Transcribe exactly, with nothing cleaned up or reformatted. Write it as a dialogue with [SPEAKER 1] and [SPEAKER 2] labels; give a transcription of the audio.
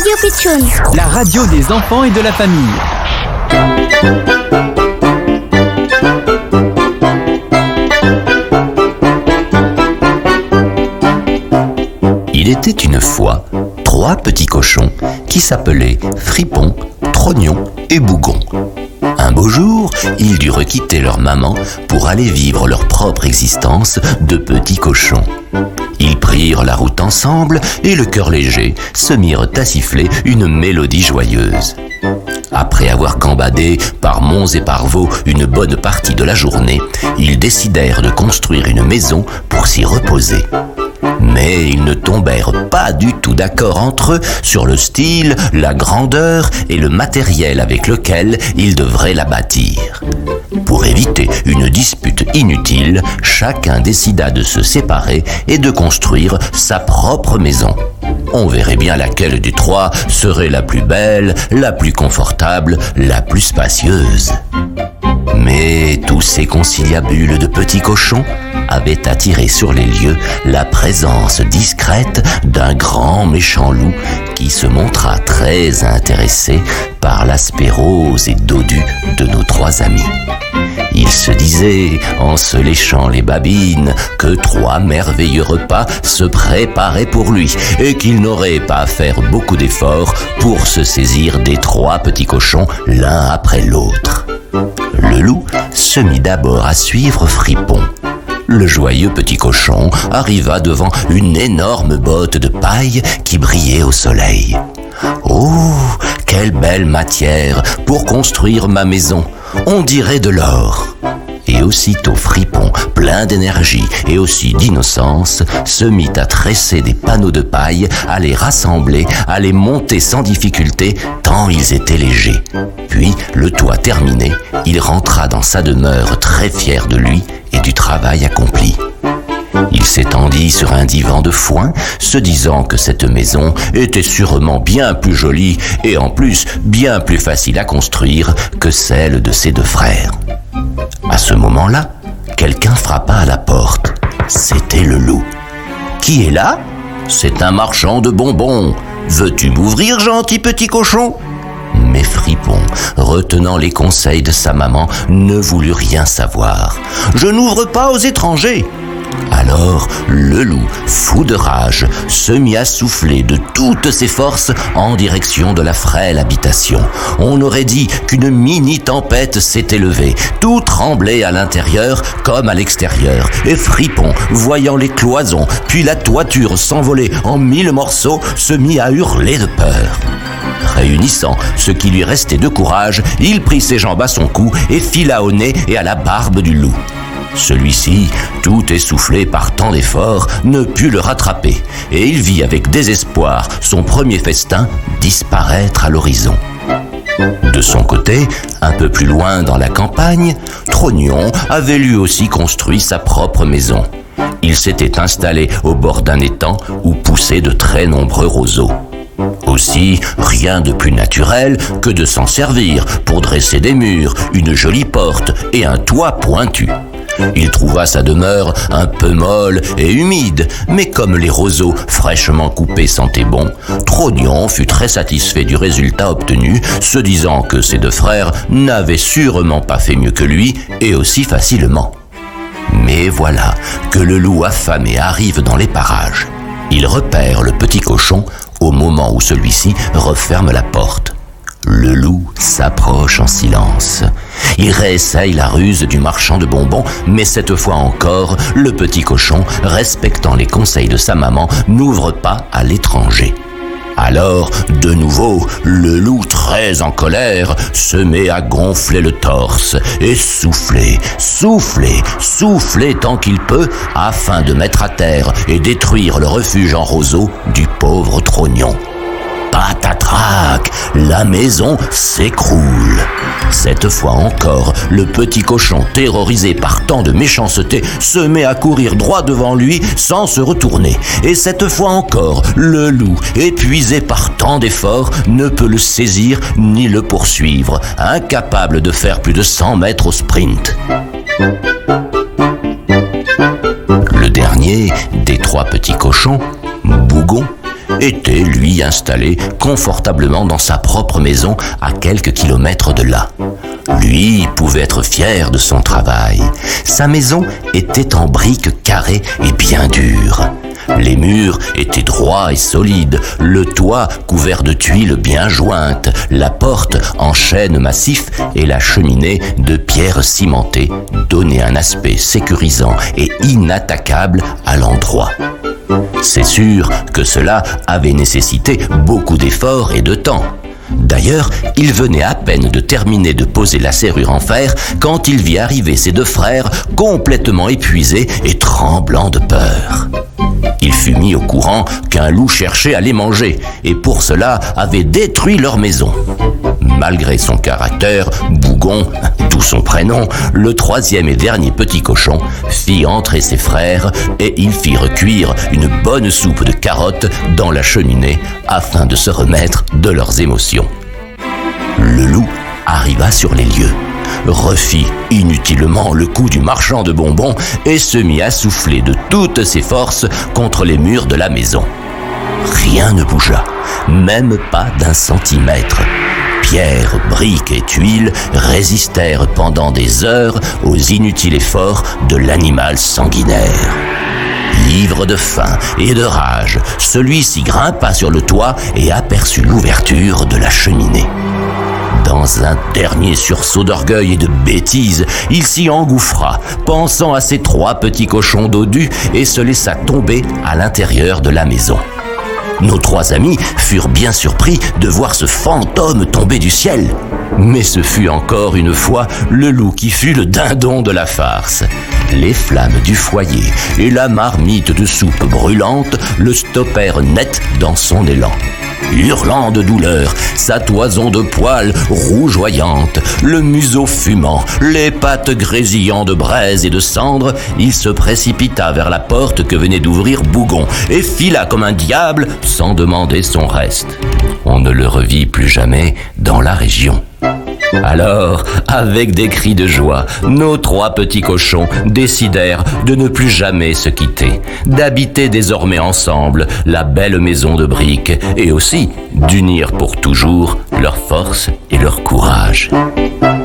[SPEAKER 1] Radio Pitchoun,
[SPEAKER 2] la radio des enfants et de la famille.
[SPEAKER 3] Il était une fois trois petits cochons qui s'appelaient Fripon, Trognon et Bougon. Un beau jour, ils durent quitter leur maman pour aller vivre leur propre existence de petits cochons. Ils prirent la route ensemble et le cœur léger se mirent à siffler une mélodie joyeuse. Après avoir gambadé par monts et par vaux une bonne partie de la journée, ils décidèrent de construire une maison pour s'y reposer. Mais ils ne tombèrent pas du tout d'accord entre eux sur le style, la grandeur et le matériel avec lequel ils devraient la bâtir. Pour éviter une dispute inutile, chacun décida de se séparer et de construire sa propre maison. On verrait bien laquelle des trois serait la plus belle, la plus confortable, la plus spacieuse. Mais tous ces conciliabules de petits cochons avaient attiré sur les lieux la présence discrète d'un grand méchant loup qui se montra très intéressé par l'aspect rose et dodu de nos trois amis. Il se disait, en se léchant les babines, que trois merveilleux repas se préparaient pour lui et qu'il n'aurait pas à faire beaucoup d'efforts pour se saisir des trois petits cochons l'un après l'autre. Le loup se mit d'abord à suivre Fripon. Le joyeux petit cochon arriva devant une énorme botte de paille qui brillait au soleil. « Oh, quelle belle matière pour construire ma maison! On dirait de l'or !» Et aussitôt Fripon, plein d'énergie et aussi d'innocence, se mit à tresser des panneaux de paille, à les rassembler, à les monter sans difficulté, tant ils étaient légers. Puis, le toit terminé, il rentra dans sa demeure très fier de lui et du travail accompli. Il s'étendit sur un divan de foin, se disant que cette maison était sûrement bien plus jolie et en plus bien plus facile à construire que celle de ses deux frères. À ce moment-là, quelqu'un frappa à la porte. C'était le loup. « Qui est là ? C'est un marchand de bonbons. Veux-tu m'ouvrir, gentil petit cochon ?» Mais Fripon, retenant les conseils de sa maman, ne voulut rien savoir. « Je n'ouvre pas aux étrangers !» Alors, le loup, fou de rage, se mit à souffler de toutes ses forces en direction de la frêle habitation. On aurait dit qu'une mini-tempête s'était levée. Tout tremblait à l'intérieur comme à l'extérieur. Et Fripon, voyant les cloisons, puis la toiture s'envoler en mille morceaux, se mit à hurler de peur. Réunissant ce qui lui restait de courage, il prit ses jambes à son cou et fila au nez et à la barbe du loup. Celui-ci, tout essoufflé par tant d'efforts, ne put le rattraper, et il vit avec désespoir son premier festin disparaître à l'horizon. De son côté, un peu plus loin dans la campagne, Trognon avait lui aussi construit sa propre maison. Il s'était installé au bord d'un étang où poussaient de très nombreux roseaux. Aussi, rien de plus naturel que de s'en servir pour dresser des murs, une jolie porte et un toit pointu. Il trouva sa demeure un peu molle et humide, mais comme les roseaux fraîchement coupés sentaient bon, Trognon fut très satisfait du résultat obtenu, se disant que ses deux frères n'avaient sûrement pas fait mieux que lui et aussi facilement. Mais voilà que le loup affamé arrive dans les parages. Il repère le petit cochon au moment où celui-ci referme la porte. Le loup s'approche en silence. Il réessaye la ruse du marchand de bonbons, mais cette fois encore, le petit cochon, respectant les conseils de sa maman, n'ouvre pas à l'étranger. Alors, de nouveau, le loup, très en colère, se met à gonfler le torse et souffler, souffler, souffler tant qu'il peut, afin de mettre à terre et détruire le refuge en roseaux du pauvre Trognon. Patatrac, la maison s'écroule. Cette fois encore, le petit cochon, terrorisé par tant de méchanceté, se met à courir droit devant lui sans se retourner. Et cette fois encore, le loup, épuisé par tant d'efforts, ne peut le saisir ni le poursuivre, incapable de faire plus de cent mètres au sprint. Le dernier des trois petits cochons, Bougon, était, lui, installé confortablement dans sa propre maison à quelques kilomètres de là. Lui pouvait être fier de son travail. Sa maison était en briques carrées et bien dures. Les murs étaient droits et solides, le toit couvert de tuiles bien jointes, la porte en chêne massif et la cheminée de pierre cimentée donnaient un aspect sécurisant et inattaquable à l'endroit. C'est sûr que cela avait nécessité beaucoup d'efforts et de temps. D'ailleurs, il venait à peine de terminer de poser la serrure en fer quand il vit arriver ses deux frères complètement épuisés et tremblants de peur. Il fut mis au courant qu'un loup cherchait à les manger et pour cela avait détruit leur maison. Malgré son caractère, Bougon, d'où son prénom, le troisième et dernier petit cochon, fit entrer ses frères et ils firent cuire une bonne soupe de carottes dans la cheminée afin de se remettre de leurs émotions. Le loup arriva sur les lieux, refit inutilement le coup du marchand de bonbons et se mit à souffler de toutes ses forces contre les murs de la maison. Rien ne bougea, même pas d'un centimètre. Pierres, briques et tuiles résistèrent pendant des heures aux inutiles efforts de l'animal sanguinaire. Ivre de faim et de rage, celui-ci grimpa sur le toit et aperçut l'ouverture de la cheminée. Dans un dernier sursaut d'orgueil et de bêtise, il s'y engouffra, pensant à ses trois petits cochons dodus et se laissa tomber à l'intérieur de la maison. Nos trois amis furent bien surpris de voir ce fantôme tomber du ciel. Mais ce fut encore une fois le loup qui fut le dindon de la farce. Les flammes du foyer et la marmite de soupe brûlante le stoppèrent net dans son élan. Hurlant de douleur, sa toison de poils rougeoyante, le museau fumant, les pattes grésillant de braise et de cendres, il se précipita vers la porte que venait d'ouvrir Bougon et fila comme un diable sans demander son reste. On ne le revit plus jamais dans la région. Alors, avec des cris de joie, nos trois petits cochons décidèrent de ne plus jamais se quitter, d'habiter désormais ensemble la belle maison de briques et aussi d'unir pour toujours leurs forces et leur courage.